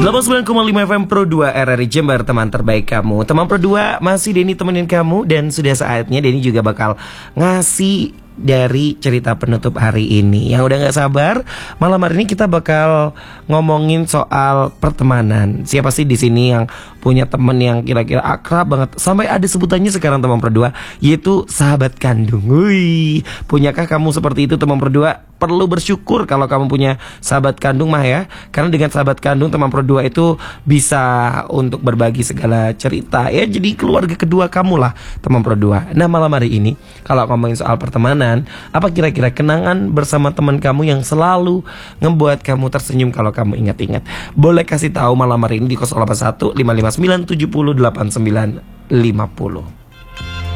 89,5 FM Pro 2 RRI Jember, teman terbaik kamu. Teman Pro 2, masih Denny temenin kamu. Dan sudah saatnya Denny juga bakal ngasih dari cerita penutup hari ini. Yang udah gak sabar, malam hari ini kita bakal ngomongin soal pertemanan. Siapa sih di sini yang punya temen yang kira-kira akrab banget, sampai ada sebutannya sekarang teman Pro 2, yaitu sahabat kandung. Wih, punyakah kamu seperti itu teman Pro 2? Perlu bersyukur kalau kamu punya sahabat kandung mah ya. Karena dengan sahabat kandung teman Pro 2 itu bisa untuk berbagi segala cerita ya. Jadi keluarga kedua kamu lah teman Pro 2. Nah malam hari ini kalau ngomongin soal pertemanan, apa kira-kira kenangan bersama teman kamu yang selalu ngebuat kamu tersenyum kalau kamu ingat-ingat? Boleh kasih tahu malam hari ini di 081 559 70 89 50.